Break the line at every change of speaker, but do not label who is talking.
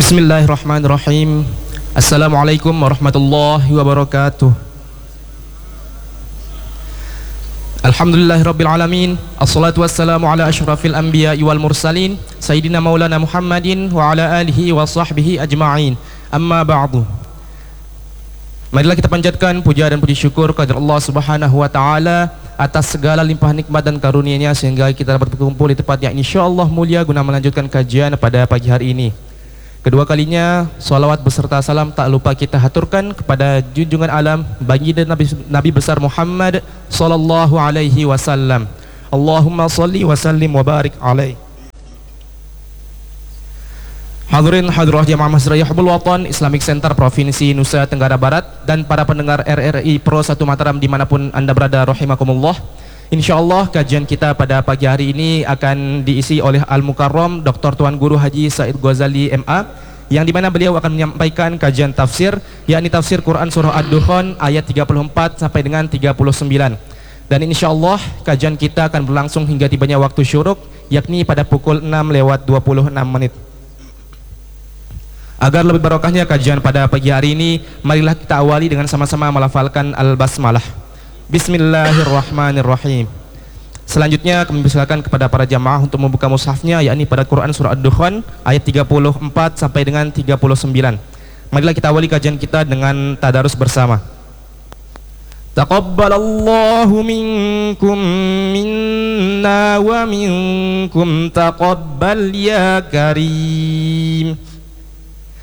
Bismillahirrahmanirrahim. Assalamualaikum warahmatullahi wabarakatuh. Alhamdulillahirabbil alamin. Assalatu wassalamu ala asyrafil anbiya'i wal mursalin sayyidina maulana Muhammadin wa ala alihi wa sahbihi ajma'in. Amma ba'du. Marilah kita panjatkan puja dan puji syukur kepada Allah Subhanahu wa taala atas segala limpah nikmat dan karunia-Nya sehingga kita dapat berkumpul di tempat yang insyaallah mulia guna melanjutkan kajian pada pagi hari ini. Kedua kalinya salawat beserta salam tak lupa kita haturkan kepada junjungan alam baginda Nabi besar Muhammad sallallahu alaihi wasallam. Allahumma shalli wa sallim wa barik alaihi. Hadirin hadirat jamaah Masjid Hubbul Watan Islamic Center Provinsi Nusa Tenggara Barat dan para pendengar RRI Pro 1 Mataram dimanapun anda berada rahimakumullah. Insyaallah kajian kita pada pagi hari ini akan diisi oleh Al-Mukarram Dr. Tuan Guru Haji Said Ghazali MA, yang dimana beliau akan menyampaikan kajian tafsir, yakni tafsir Quran Surah Ad-Dukhan ayat 34 sampai dengan 39. Dan insyaallah kajian kita akan berlangsung hingga tibanya waktu syuruk, yakni pada pukul 6:26. Agar lebih barokahnya kajian pada pagi hari ini, marilah kita awali dengan sama-sama melafalkan Al-Basmalah. Bismillahirrahmanirrahim. Selanjutnya kami persilakan kepada para jamaah untuk membuka mushafnya, yakni pada Quran Surah Ad-Dukhan ayat 34 sampai dengan 39. Marilah kita awali kajian kita dengan tadarus bersama. Taqabbalallahu minkum minna wa minkum taqabbal ya karim.